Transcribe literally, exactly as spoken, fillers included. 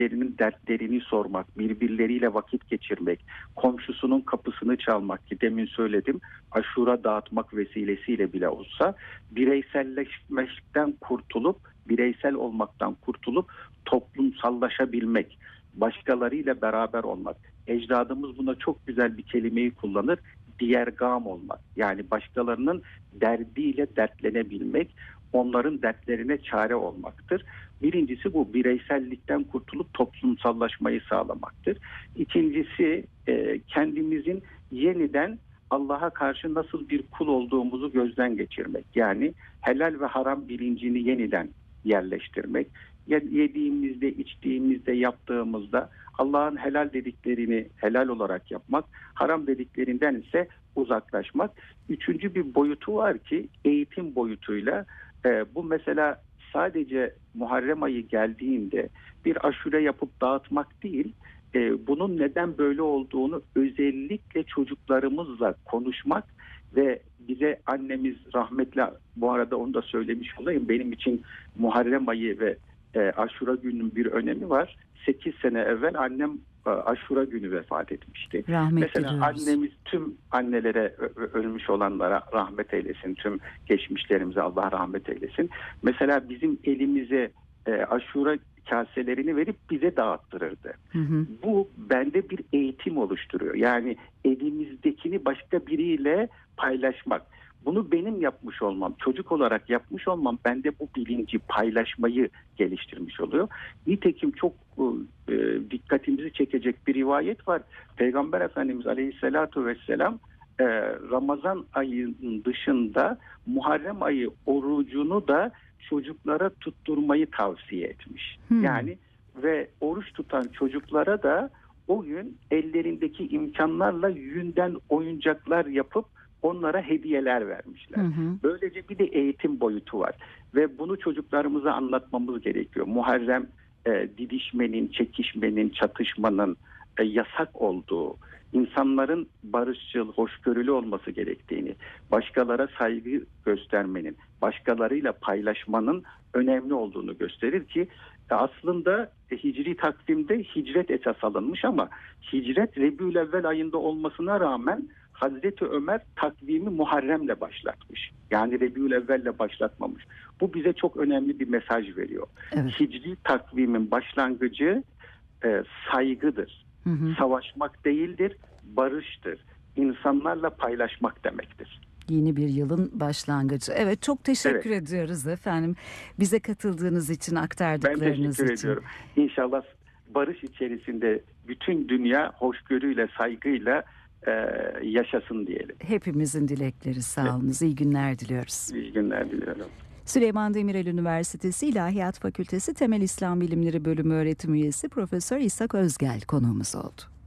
sevdiklerinin dertlerini sormak, birbirleriyle vakit geçirmek, komşusunun kapısını çalmak ki demin söyledim, aşura dağıtmak vesilesiyle bile olsa bireyselleşmekten kurtulup, bireysel olmaktan kurtulup toplumsallaşabilmek, başkalarıyla beraber olmak. Ecdadımız buna çok güzel bir kelimeyi kullanır. Diyergam olmak. Yani başkalarının derdiyle dertlenebilmek, onların dertlerine çare olmaktır. Birincisi bu, bireysellikten kurtulup toplumsallaşmayı sağlamaktır. İkincisi e, kendimizin yeniden Allah'a karşı nasıl bir kul olduğumuzu gözden geçirmek. Yani helal ve haram bilincini yeniden yerleştirmek. Yediğimizde, içtiğimizde, yaptığımızda Allah'ın helal dediklerini helal olarak yapmak, haram dediklerinden ise uzaklaşmak. Üçüncü bir boyutu var ki eğitim boyutuyla e, bu mesela sadece Muharrem ayı geldiğinde bir aşure yapıp dağıtmak değil, e, bunun neden böyle olduğunu özellikle çocuklarımızla konuşmak ve bize annemiz rahmetli, bu arada onu da söylemiş olayım, benim için Muharrem ayı ve e, Aşura gününün bir önemi var. sekiz sene evvel annem e, Aşura günü vefat etmişti. Rahmet Mesela diliyoruz. Annemiz tüm annelere, ölmüş olanlara rahmet eylesin. Tüm geçmişlerimize Allah rahmet eylesin. Mesela bizim elimize e, Aşura kaselerini verip bize dağıttırırdı. Hı hı. Bu bende bir eğitim oluşturuyor. Yani elimizdekini başka biriyle paylaşmak. Bunu benim yapmış olmam, çocuk olarak yapmış olmam bende bu bilinci, paylaşmayı geliştirmiş oluyor. Nitekim çok e, dikkatimizi çekecek bir rivayet var. Peygamber Efendimiz Aleyhisselatü Vesselam e, Ramazan ayının dışında Muharrem ayı orucunu da çocuklara tutturmayı tavsiye etmiş. Hmm. Yani ve oruç tutan çocuklara da o gün ellerindeki imkanlarla yünden oyuncaklar yapıp onlara hediyeler vermişler. Hı hı. Böylece bir de eğitim boyutu var. Ve bunu çocuklarımıza anlatmamız gerekiyor. Muharrem e, didişmenin, çekişmenin, çatışmanın e, yasak olduğu, insanların barışçıl, hoşgörülü olması gerektiğini, başkalara saygı göstermenin, başkalarıyla paylaşmanın önemli olduğunu gösterir ki aslında hicri takvimde hicret esas alınmış ama hicret Rebiülevvel ayında olmasına rağmen Hazreti Ömer takvimi Muharrem'le başlatmış. Yani Rebiülevvel'le başlatmamış. Bu bize çok önemli bir mesaj veriyor. Evet. Hicri takvimin başlangıcı e, saygıdır. Hı hı. Savaşmak değildir, barıştır. İnsanlarla paylaşmak demektir. Yeni bir yılın başlangıcı. Evet, çok teşekkür evet. ediyoruz efendim. Bize katıldığınız için, aktardığınız için. Ben teşekkür ediyorum. İnşallah barış içerisinde bütün dünya hoşgörüyle, saygıyla e, yaşasın diyelim. Hepimizin dilekleri, sağ olunuz. İyi günler diliyoruz. İyi günler diliyorum. Süleyman Demirel Üniversitesi İlahiyat Fakültesi Temel İslam Bilimleri Bölümü öğretim üyesi Profesör İshak Özgel konuğumuz oldu.